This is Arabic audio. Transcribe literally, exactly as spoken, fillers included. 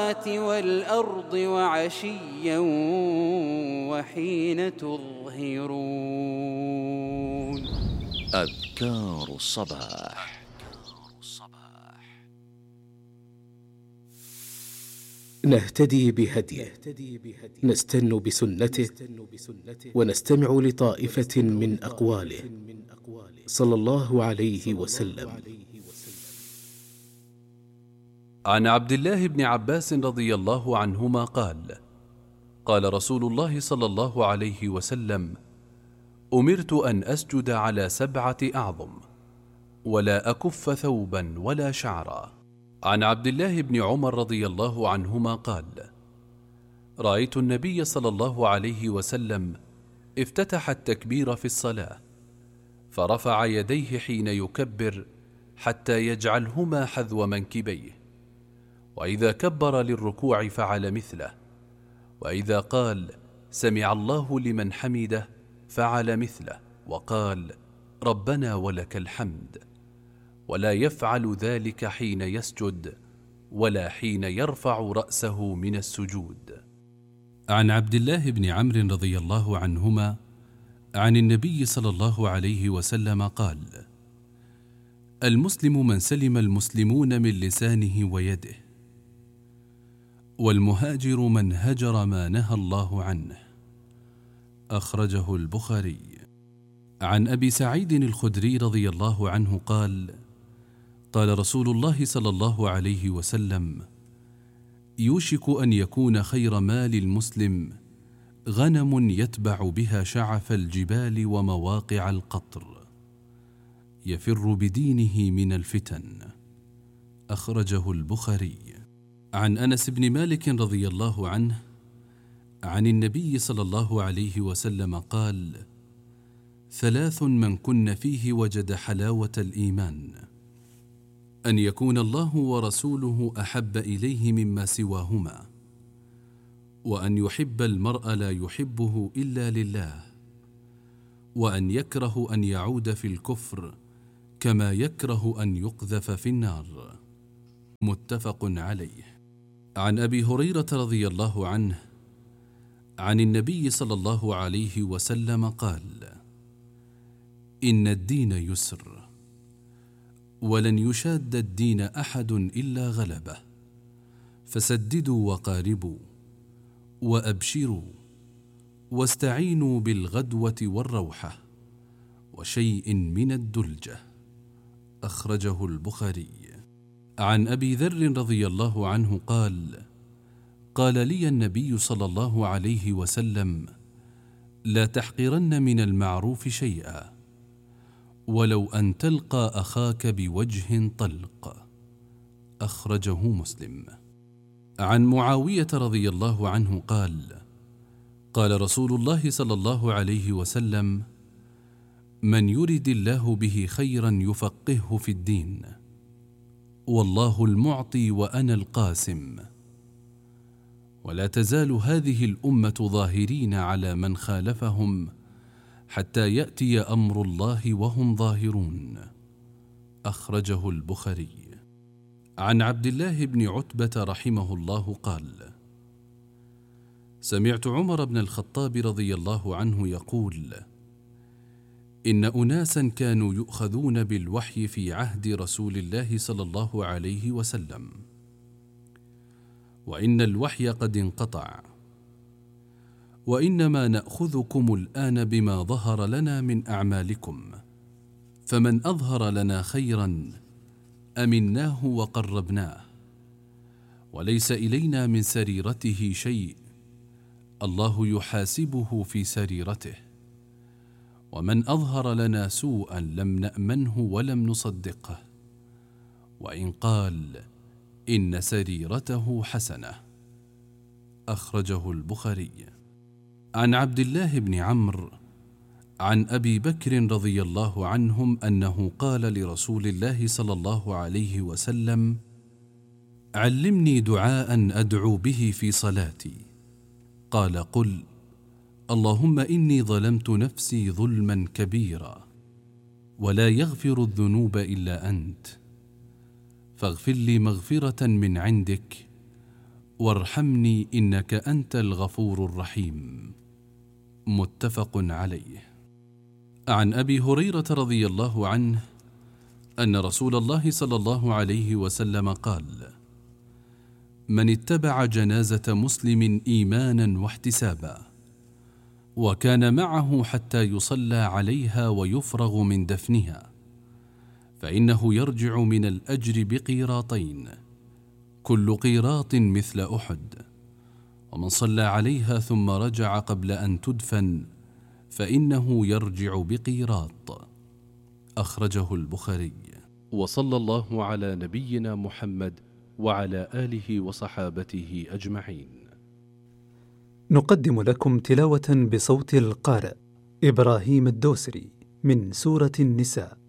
والأرض وعشيا وحين تظهرون. أذكار الصباح. نهتدي بهديه، نستن بسنته، ونستمع لطائفة من أقواله صلى الله عليه وسلم. عن عبد الله بن عباس رضي الله عنهما قال: قال رسول الله صلى الله عليه وسلم: أمرت أن أسجد على سبعة أعظم ولا أكف ثوبا ولا شعرا. عن عبد الله بن عمر رضي الله عنهما قال: رأيت النبي صلى الله عليه وسلم افتتح التكبير في الصلاة، فرفع يديه حين يكبر حتى يجعلهما حذو منكبيه، وإذا كبر للركوع فعل مثله، وإذا قال سمع الله لمن حمده فعل مثله، وقال ربنا ولك الحمد، ولا يفعل ذلك حين يسجد ولا حين يرفع رأسه من السجود. عن عبد الله بن عمرو رضي الله عنهما عن النبي صلى الله عليه وسلم قال: المسلم من سلم المسلمون من لسانه ويده، والمهاجر من هجر ما نهى الله عنه. أخرجه البخاري. عن أبي سعيد الخدري رضي الله عنه قال: قال رسول الله صلى الله عليه وسلم: يوشك أن يكون خير مال المسلم غنم يتبع بها شعف الجبال ومواقع القطر، يفر بدينه من الفتن. أخرجه البخاري. عن أنس بن مالك رضي الله عنه عن النبي صلى الله عليه وسلم قال: ثلاث من كن فيه وجد حلاوة الإيمان: أن يكون الله ورسوله أحب إليه مما سواهما، وأن يحب المرء لا يحبه إلا لله، وأن يكره أن يعود في الكفر كما يكره أن يقذف في النار. متفق عليه. عن أبي هريرة رضي الله عنه عن النبي صلى الله عليه وسلم قال: إن الدين يسر، ولن يشاد الدين أحد إلا غلبه، فسددوا وقاربوا وأبشروا واستعينوا بالغدوة والروحة وشيء من الدلجة. أخرجه البخاري. عن أبي ذر رضي الله عنه قال: قال لي النبي صلى الله عليه وسلم: لا تحقرن من المعروف شيئا، ولو أن تلقى أخاك بوجه طلق. أخرجه مسلم. عن معاوية رضي الله عنه قال: قال رسول الله صلى الله عليه وسلم: من يرد الله به خيرا يفقهه في الدين، والله المعطي وأنا القاسم. ولا تزال هذه الأمة ظاهرين على من خالفهم حتى يأتي أمر الله وهم ظاهرون. أخرجه البخاري. عن عبد الله بن عتبة رحمه الله قال: سمعت عمر بن الخطاب رضي الله عنه يقول: إن أناسا كانوا يؤخذون بالوحي في عهد رسول الله صلى الله عليه وسلم، وإن الوحي قد انقطع، وإنما نأخذكم الآن بما ظهر لنا من أعمالكم، فمن أظهر لنا خيرا أمناه وقربناه، وليس إلينا من سريرته شيء، الله يحاسبه في سريرته، ومن أظهر لنا سوءا لم نأمنه ولم نصدقه، وإن قال إن سريرته حسنة. أخرجه البخاري. عن عبد الله بن عمرو عن أبي بكر رضي الله عنهم أنه قال لرسول الله صلى الله عليه وسلم: علمني دعاء أدعو به في صلاتي. قال: قل اللهم إني ظلمت نفسي ظلما كبيرا، ولا يغفر الذنوب إلا أنت، فاغفر لي مغفرة من عندك وارحمني إنك أنت الغفور الرحيم. متفق عليه. عن أبي هريرة رضي الله عنه أن رسول الله صلى الله عليه وسلم قال: من اتبع جنازة مسلم إيمانا واحتسابا وكان معه حتى يصلى عليها ويفرغ من دفنها فإنه يرجع من الأجر بقيراطين، كل قيراط مثل أحد. ومن صلى عليها ثم رجع قبل أن تدفن فإنه يرجع بقيراط. أخرجه البخاري. وصلى الله على نبينا محمد وعلى آله وصحابته أجمعين. نقدم لكم تلاوة بصوت القارئ إبراهيم الدوسري من سورة النساء.